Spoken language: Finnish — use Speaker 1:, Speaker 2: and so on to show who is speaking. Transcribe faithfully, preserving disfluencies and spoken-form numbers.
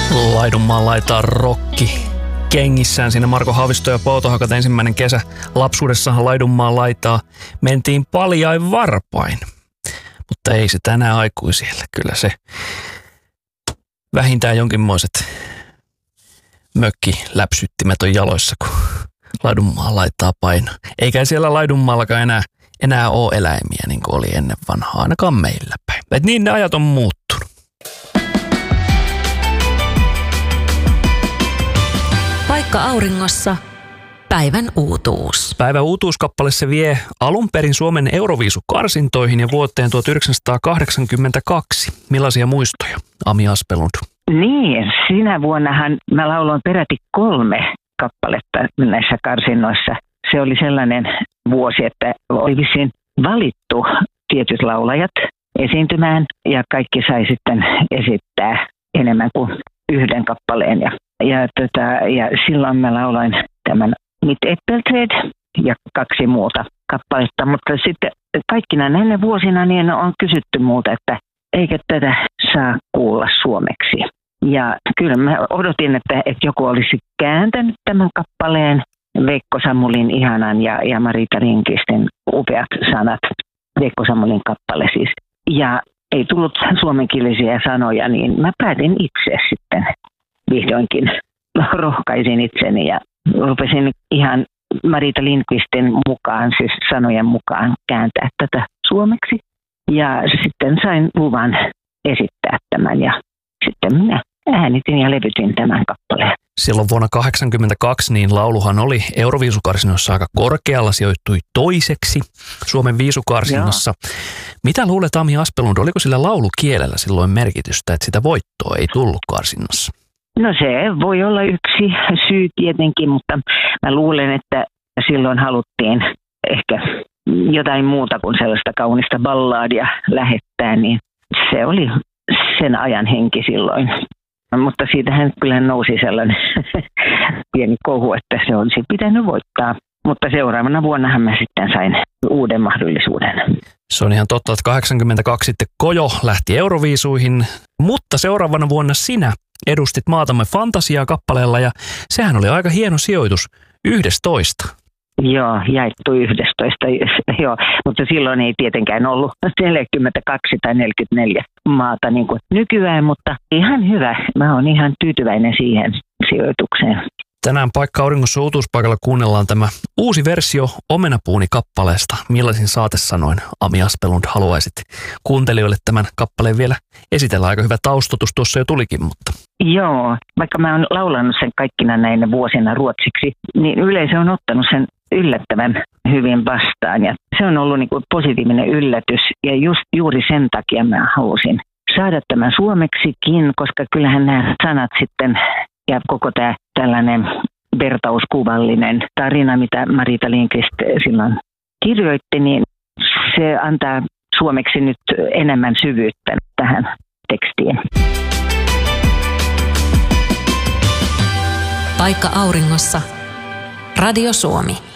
Speaker 1: Laidunmaan laitaa rokki kengissään siinä Marko Haavisto ja Poutohakat ensimmäinen kesä lapsuudessahan Laidunmaan laitaa mentiin paljain varpain. Mutta ei se tänään aikuisille. Kyllä se vähintään jonkinmoiset mökkiläpsyttimet on jaloissa, kun Laidunmaa laittaa painoa. Eikä siellä Laidunmaallakaan enää, enää ole eläimiä niin kuin oli ennen vanhaa, ainakaan meillä päin. Et niin ne ajat on muuttunut.
Speaker 2: Paikka auringossa. Päivän uutuus.
Speaker 1: Päivän uutuuskappale se vie alun perin Suomen Euroviisukarsintoihin ja vuoteen tuhatyhdeksänsataakahdeksankymmentäkaksi. Millaisia muistoja, Ami Aspelund?
Speaker 3: Niin, sinä vuonnahan mä lauloin peräti kolme kappaletta näissä karsinnoissa. Se oli sellainen vuosi, että oli vissiin valittu tietyt laulajat esiintymään ja kaikki sai sitten esittää enemmän kuin yhden kappaleen. Ja, ja, tota, ja silloin mä lauloin tämän Mit Äppelträd ja kaksi muuta kappaletta, mutta sitten kaikkina näinä vuosina niin on kysytty muuta, että eikö tätä saa kuulla suomeksi. Ja kyllä mä odotin, että, että joku olisi kääntänyt tämän kappaleen, Veikko Sammulin ihanan ja, ja Marita Lindqvistin upeat sanat, Veikko Sammulin kappale siis. Ja ei tullut suomenkielisiä sanoja, niin mä päätin itse sitten vihdoinkin, rohkaisin itseni ja rupesin ihan Marita Lindqvistin mukaan, siis sanojen mukaan kääntää tätä suomeksi. Ja sitten sain luvan esittää tämän ja sitten minä äänitin ja levytin tämän kappaleen.
Speaker 1: Silloin vuonna tuhatyhdeksänsataakahdeksankymmentäkaksi niin lauluhan oli Euroviisukarsinnoissa aika korkealla, sijoittui toiseksi Suomen viisukarsinnossa. Joo. Mitä luulet, Ami Aspelund, oliko sillä laulukielellä silloin merkitystä, että sitä voittoa ei tullut karsinnassa?
Speaker 3: No se voi olla yksi syy tietenkin, mutta mä luulen, että silloin haluttiin ehkä jotain muuta kuin sellaista kaunista balladia lähettää, niin se oli sen ajan henki silloin. Mutta siitähän kyllä nousi sellainen pieni kohu, että se olisi pitänyt voittaa. Mutta seuraavana vuonnahan mä sitten sain uuden mahdollisuuden.
Speaker 1: Se on ihan totta, että kahdeksankymmentäkaksi sitten Kojo lähti Euroviisuihin, mutta seuraavana vuonna sinä edustit maatamme Fantasiaa kappaleella ja sehän oli aika hieno sijoitus, yksitoista.
Speaker 3: Joo, jaettu yksitoista, joo, mutta silloin ei tietenkään ollut neljäkymmentäkaksi tai neljäkymmentäneljä maata niin kuin nykyään, mutta ihan hyvä. Mä oon ihan tyytyväinen siihen sijoitukseen.
Speaker 1: Tänään Paikka auringossa uutuuspaikalla kuunnellaan tämä uusi versio Omenapuuni-kappaleesta. Millaisin saatesanoin, Ami Aspelund, haluaisit kuuntelijoille tämän kappaleen vielä esitellä? Aika hyvä taustotus tuossa jo tulikin, mutta...
Speaker 3: Joo, vaikka mä oon laulanut sen kaikkina näinä vuosina ruotsiksi, niin yleisö on ottanut sen yllättävän hyvin vastaan. Ja se on ollut niin kuin positiivinen yllätys ja just juuri sen takia mä halusin saada tämän suomeksikin, koska kyllähän nämä sanat sitten... Ja koko tämä tällainen vertauskuvallinen tarina, mitä Marita Lindqvist silloin kirjoitti, niin se antaa suomeksi nyt enemmän syvyyttä tähän tekstiin.
Speaker 2: Paikka auringossa. Radio Suomi.